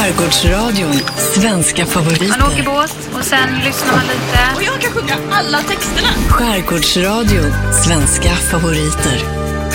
Skärgårdsradion, svenska favoriter. Man åker båt och sen lyssnar man lite. Och jag kan sjunga alla texterna. Skärgårdsradion, svenska favoriter.